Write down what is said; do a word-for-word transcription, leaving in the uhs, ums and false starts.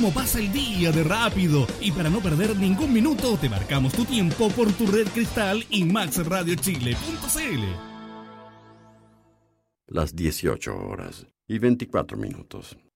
cómo pasa el día de rápido. Y para no perder ningún minuto, te marcamos tu tiempo por tu red Cristal y max radio chile punto c l. Las dieciocho horas y veinticuatro minutos.